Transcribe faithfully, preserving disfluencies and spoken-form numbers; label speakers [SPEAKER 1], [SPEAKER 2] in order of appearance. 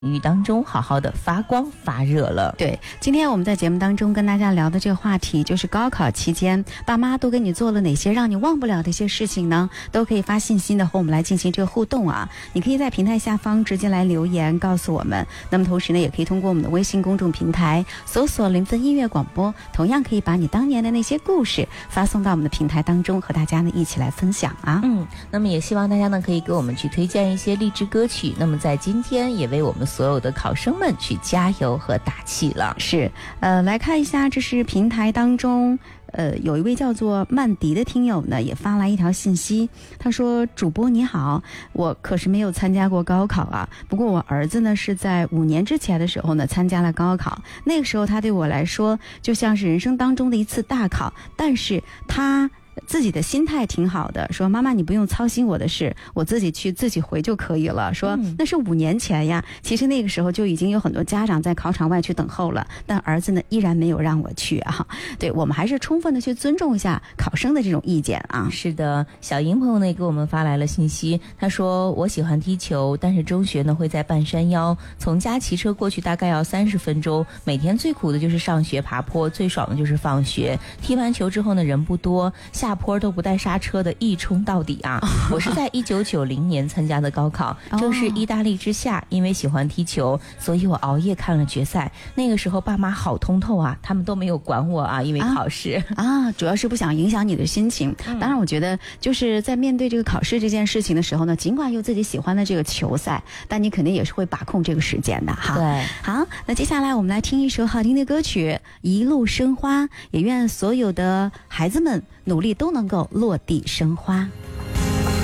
[SPEAKER 1] 领域当中好好的发光发热了。
[SPEAKER 2] 对，今天我们在节目当中跟大家聊的这个话题就是高考期间爸妈都给你做了哪些让你忘不了的一些事情呢？都可以发信息的和我们来进行这个互动啊。你可以在平台下方直接来留言告诉我们，那么同时呢也可以通过我们的微信公众平台搜索零分音乐广播，同样可以把你当年的那些故事发送到我们的平台当中，和大家呢一起来分享啊。
[SPEAKER 1] 嗯，那么也希望大家呢可以给我们去推荐一些励志歌曲，那么在今天也为我们所有的考生们去加油和打气了。
[SPEAKER 2] 是，呃，来看一下，这是平台当中，呃，有一位叫做曼迪的听友呢，也发来一条信息，他说：“主播你好，我可是没有参加过高考啊，不过我儿子呢是在五年之前的时候呢参加了高考，那个时候他对我来说就像是人生当中的一次大考，但是他。”自己的心态挺好的，说妈妈你不用操心我的事，我自己去自己回就可以了。说那是五年前呀，其实那个时候就已经有很多家长在考场外去等候了，但儿子呢依然没有让我去啊。对，我们还是充分的去尊重一下考生的这种意见啊。
[SPEAKER 1] 是的，小英朋友呢也给我们发来了信息，他说我喜欢踢球，但是中学呢会在半山腰，从家骑车过去大概要三十分钟，每天最苦的就是上学爬坡，最爽的就是放学。踢完球之后呢人不多，下坡都不带刹车的一冲到底啊！我是在一九九零年参加的高考，正是意大利之夏，因为喜欢踢球，所以我熬夜看了决赛。那个时候爸妈好通透啊，他们都没有管我啊，因为考试
[SPEAKER 2] 啊, 啊，主要是不想影响你的心情。嗯、当然，我觉得就是在面对这个考试这件事情的时候呢，尽管有自己喜欢的这个球赛，但你肯定也是会把控这个时间的哈。
[SPEAKER 1] 对，
[SPEAKER 2] 好，那接下来我们来听一首好听的歌曲《一路生花》，也愿所有的孩子们努力都能够落地生花。